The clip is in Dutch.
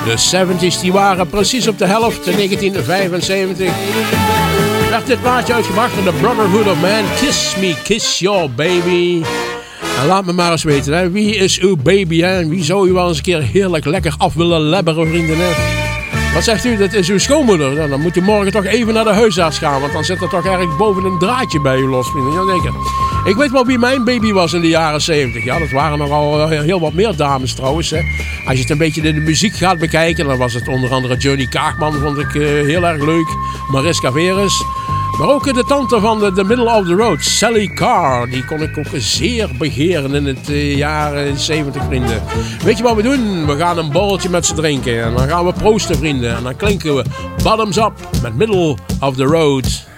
De 70's die waren precies op de helft. In 1975 werd dit plaatje uitgebracht van The Brotherhood of Man. Kiss Me, Kiss Your Baby. En laat me maar eens weten, hè. Wie is uw baby, hè? En wie zou u wel eens een keer heerlijk lekker af willen lebberen, vrienden, hè? Wat zegt u? Dat is uw schoonmoeder. Nou, dan moet u morgen toch even naar de huisarts gaan. Want dan zit er toch ergens boven een draadje bij u los, vrienden. Jazeker. Ik weet wel wie mijn baby was in de jaren 70. Ja, dat waren nogal heel wat meer dames trouwens. Hè. Als je het een beetje in de muziek gaat bekijken, dan was het onder andere Johnny Kaagman, vond ik heel erg leuk. Mariska Veres. Maar ook de tante van The Middle of the Road, Sally Carr. Die kon ik ook zeer begeren in het jaren 70, vrienden. Weet je wat we doen? We gaan een borreltje met ze drinken. En dan gaan we proosten, vrienden. En dan klinken we Bottoms Up met Middle of the Road.